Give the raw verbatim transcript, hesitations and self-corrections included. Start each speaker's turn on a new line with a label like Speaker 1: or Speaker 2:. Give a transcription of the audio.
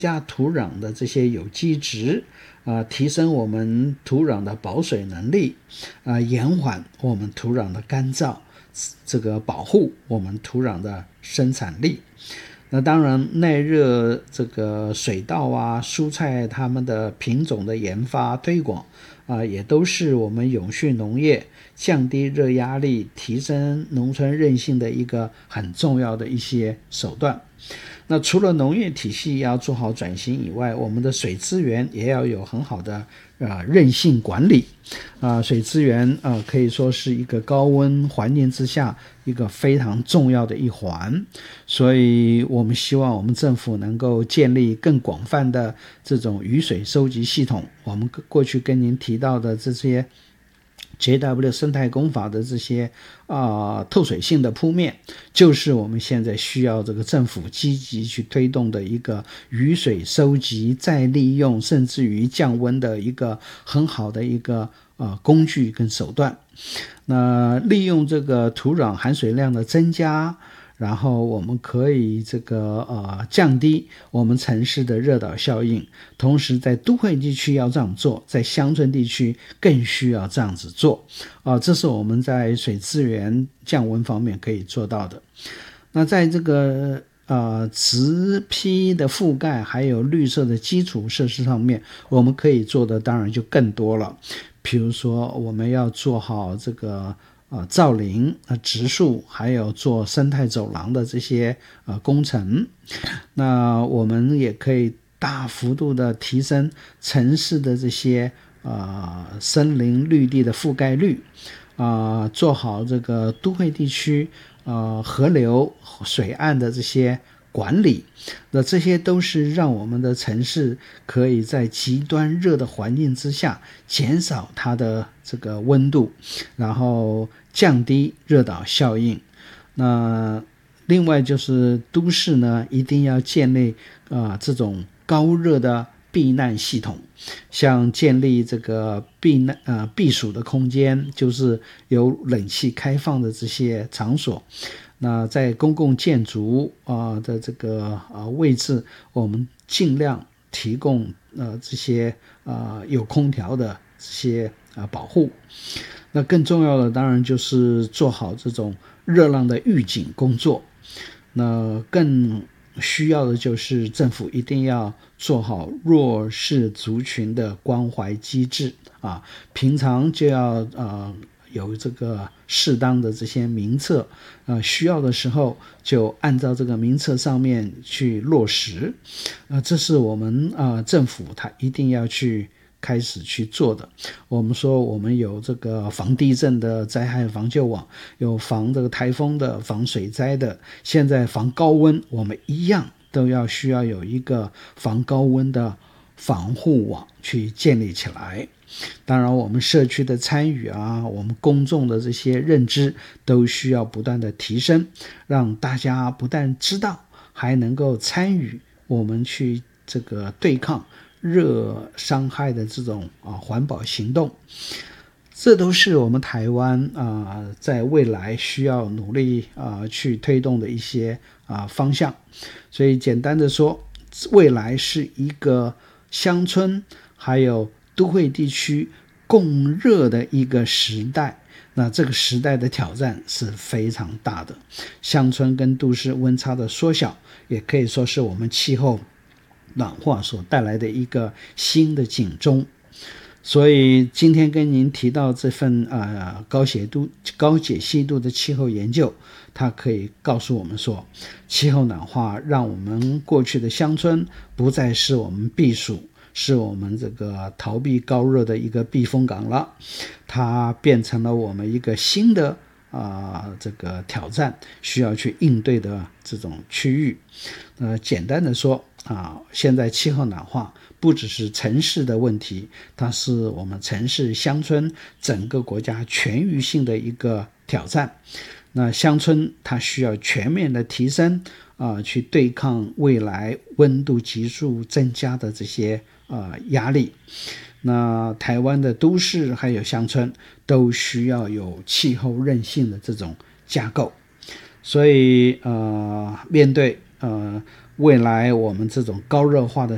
Speaker 1: 加土壤的这些有机质，啊，提升我们土壤的保水能力，啊，延缓我们土壤的干燥，这个保护我们土壤的生产力。那当然耐热这个水稻啊蔬菜它们的品种的研发推广啊，也都是我们永续农业降低热压力提升农村韧性的一个很重要的一些手段。那除了农业体系要做好转型以外，我们的水资源也要有很好的呃韧性管理啊、呃，水资源啊、呃、可以说是一个高温环境之下一个非常重要的一环，所以我们希望我们政府能够建立更广泛的这种雨水收集系统。我们过去跟您提到的这些J W 生态工法的这些啊、呃、透水性的铺面，就是我们现在需要这个政府积极去推动的一个雨水收集再利用甚至于降温的一个很好的一个呃工具跟手段。那利用这个土壤含水量的增加，然后我们可以这个呃降低我们城市的热岛效应，同时在都会地区要这样做，在乡村地区更需要这样子做啊、呃，这是我们在水资源降温方面可以做到的。那在这个呃植批的覆盖还有绿色的基础设施上面，我们可以做的当然就更多了。比如说我们要做好这个呃造林、呃植树，还有做生态走廊的这些呃工程。那我们也可以大幅度的提升城市的这些呃森林绿地的覆盖率，啊、呃，做好这个都会地区呃河流水岸的这些管理。那这些都是让我们的城市可以在极端热的环境之下减少它的这个温度，然后降低热岛效应。那另外就是都市呢一定要建立啊、呃、这种高热的避难系统，像建立这个避难呃避暑的空间，就是有冷气开放的这些场所。那在公共建筑啊、呃、的这个啊、呃、位置，我们尽量提供呃这些啊、呃、有空调的这些啊、呃、保护。那更重要的当然就是做好这种热浪的预警工作。那更需要的就是政府一定要做好弱势族群的关怀机制啊，平常就要呃有这个适当的这些名册，呃需要的时候就按照这个名册上面去落实，呃这是我们呃政府它一定要去开始去做的。我们说我们有这个防地震的灾害防救网，有防这个台风的，防水灾的，现在防高温我们一样都要需要有一个防高温的防护网去建立起来。当然我们社区的参与啊，我们公众的这些认知都需要不断的提升，让大家不但知道还能够参与我们去这个对抗热伤害的这种啊环保行动。这都是我们台湾啊在未来需要努力啊去推动的一些啊方向。所以简单的说，未来是一个乡村还有都会地区共热的一个时代。那这个时代的挑战是非常大的，乡村跟都市温差的缩小，也可以说是我们气候暖化所带来的一个新的警钟。所以今天跟您提到这份呃高解度高解析度的气候研究，它可以告诉我们说，气候暖化让我们过去的乡村不再是我们避暑，是我们这个逃避高热的一个避风港了，它变成了我们一个新的啊、呃，这个挑战需要去应对的这种区域。呃，简单的说啊，现在气候暖化不只是城市的问题，它是我们城市乡村整个国家全域性的一个挑战。那乡村它需要全面的提升啊、呃，去对抗未来温度急速增加的这些啊、呃、压力。那台湾的都市还有乡村都需要有气候韧性的这种架构。所以呃，面对呃未来我们这种高热化的